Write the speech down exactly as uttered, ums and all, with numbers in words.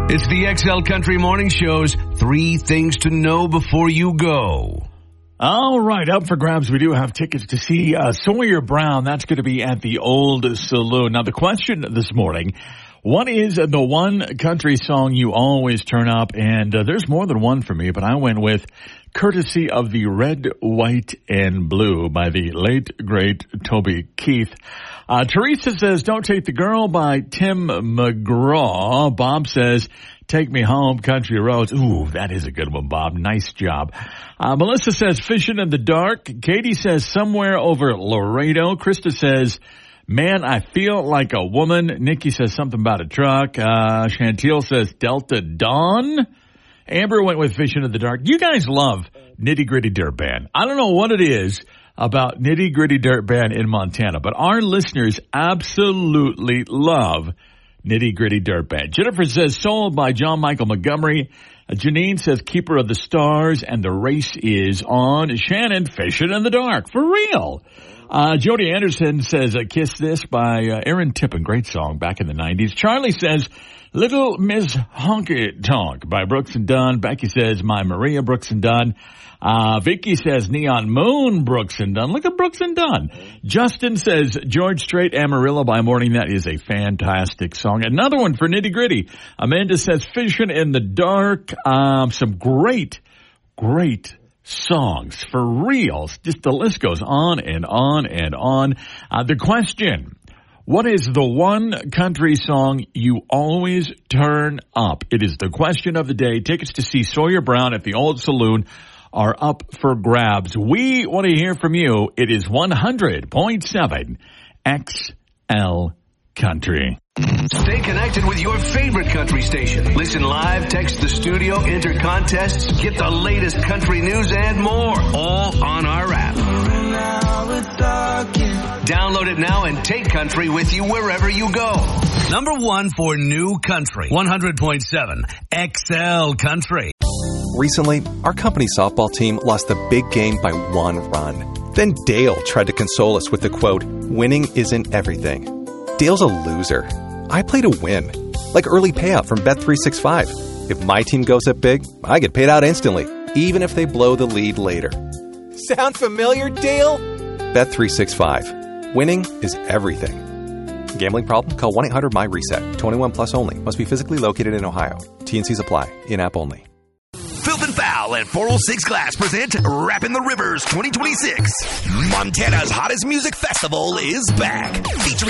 It's the X L Country Morning Show's Three Things to Know Before You Go. All right, up for grabs. We do have tickets to see uh, Sawyer Brown. That's going to be at the Old Saloon. Now, the question this morning, what is the one country song you always turn up? And uh, there's more than one for me, but I went with Courtesy of the Red, White, and Blue by the late, great Toby Keith. Uh, Teresa says, Don't Take the Girl by Tim McGraw. Bob says, Take Me Home, Country Roads. Ooh, that is a good one, Bob. Nice job. Uh, Melissa says, Fishing in the Dark. Katie says, Somewhere Over Laredo. Krista says, Man, I Feel Like a Woman. Nikki says something about a truck. Uh, Chantil says, Delta Dawn. Amber went with Fishing in the Dark. You guys love Nitty Gritty Dirt Band. I don't know what it is about Nitty Gritty Dirt Band in Montana, but our listeners absolutely love Nitty Gritty Dirt Band. Jennifer says Soul by John Michael Montgomery. Uh, Janine says Keeper of the Stars, and the race is on. Shannon, Fishing in the Dark. For real. Uh, Jody Anderson says uh, Kiss This by uh, Aaron Tippin. Great song back in the nineties. Charlie says Little Miss Honky Tonk by Brooks and Dunn. Becky says My Maria, Brooks and Dunn. Uh, Vicky says Neon Moon, Brooks and Dunn. Look at Brooks and Dunn. Justin says George Strait, Amarillo by Morning. That is a fantastic song. Another one for Nitty Gritty. Amanda says Fishing in the Dark. Um, some great, great songs for reals. Just the list goes on and on and on. Uh, the question, what is the one country song you always turn up? It is the question of the day. Tickets to see Sawyer Brown at the Old Saloon are up for grabs. We want to hear from you. It is one hundred point seven X L Country. Stay connected with your favorite country station. Listen live, text the studio, enter contests, get the latest country news and more, all on our app. Download it now and take country with you wherever you go. Number one for new country, one hundred point seven X L Country. Recently, our company softball team lost the big game by one run. Then Dale tried to console us with the quote, winning isn't everything. Dale's a loser. I play to win. Like early payout from Bet three sixty-five. If my team goes up big, I get paid out instantly, even if they blow the lead later. Sound familiar, Dale? Bet three sixty-five. Winning is everything. Gambling problem? Call one eight hundred M Y reset. twenty-one plus only. Must be physically located in Ohio. T and Cs apply. In-app only. Filth and Foul and four oh six Glass present Rappin' the Rivers twenty twenty-six. Montana's hottest music festival is back. Featuring